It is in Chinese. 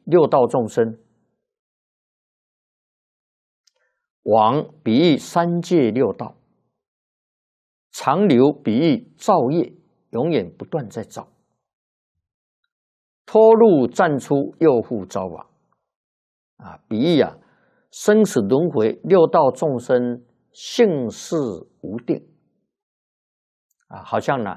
六道众生。往比喻三界六道，长流比喻造业永远不断在造，脱入暂出又复遭往比喻生死轮回六道众生性事无定好像